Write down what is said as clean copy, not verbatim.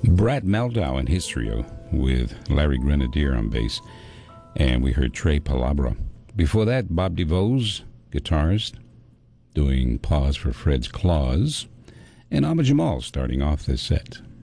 Brad Meldau and his trio with Larry Grenadier on bass, and we heard Trey Palabra. Before that, Bob DeVos, guitarist, doing Pause for Fred's Claws, and Ahmad Jamal starting off this set.